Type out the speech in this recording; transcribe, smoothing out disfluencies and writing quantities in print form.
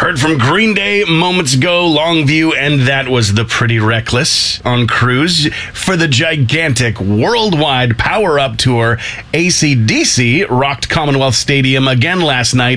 Heard from Green Day moments ago, Longview, and that was the Pretty Reckless on cruise for the gigantic worldwide Power Up Tour. AC/DC rocked Commonwealth Stadium again last night.